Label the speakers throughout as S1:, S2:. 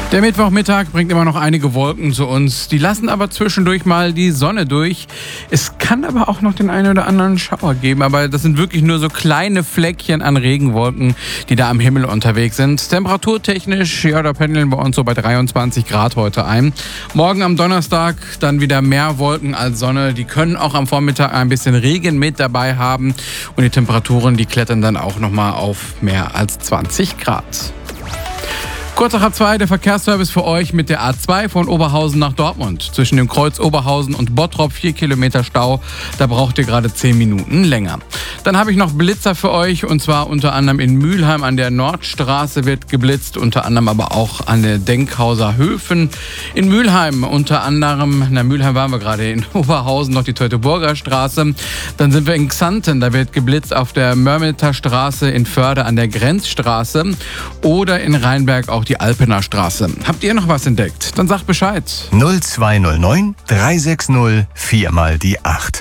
S1: Der Mittwochmittag bringt immer noch einige Wolken zu uns. Die lassen aber zwischendurch mal die Sonne durch. Es kann aber auch noch den einen oder anderen Schauer geben. Aber das sind wirklich nur so kleine Fleckchen an Regenwolken, die da am Himmel unterwegs sind. Temperaturtechnisch, ja, da pendeln wir uns so bei 23 Grad heute ein. Morgen am Donnerstag dann wieder mehr Wolken als Sonne. Die können auch am Vormittag ein bisschen Regen mit dabei haben. Und die Temperaturen, die klettern dann auch nochmal auf mehr als 20 Grad. Kurz nach halb 2 der Verkehrsservice für euch mit der A2 von Oberhausen nach Dortmund. Zwischen dem Kreuz Oberhausen und Bottrop 4 Kilometer Stau. Da braucht ihr gerade 10 Minuten länger. Dann habe ich noch Blitzer für euch und zwar unter anderem in Mülheim an der Nordstraße wird geblitzt, unter anderem aber auch an der Denkhauser Höfen. In Mülheim unter anderem, Mülheim waren wir gerade, in Oberhausen noch die Teutoburger Straße. Dann sind wir in Xanten, da wird geblitzt auf der Mörmelter Straße, in Förde an der Grenzstraße oder in Rheinberg auch die Alpener Straße. Habt ihr noch was entdeckt? Dann sagt Bescheid.
S2: 0209 360 4 mal die 8.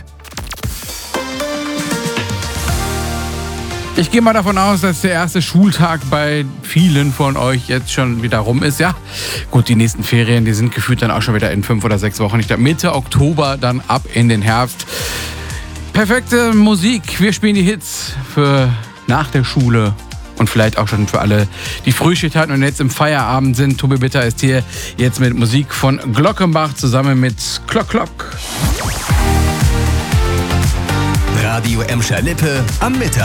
S1: Ich gehe mal davon aus, dass der erste Schultag bei vielen von euch jetzt schon wieder rum ist. Ja, gut, die nächsten Ferien, die sind gefühlt dann auch schon wieder in 5 oder 6 Wochen. Ich glaube Mitte Oktober dann ab in den Herbst. Perfekte Musik. Wir spielen die Hits für nach der Schule. Und vielleicht auch schon für alle, die Frühschicht hatten und jetzt im Feierabend sind. Tobi Bitter ist hier jetzt mit Musik von Glockenbach zusammen mit Klock Klock.
S2: Radio Emscher Lippe am Mittag.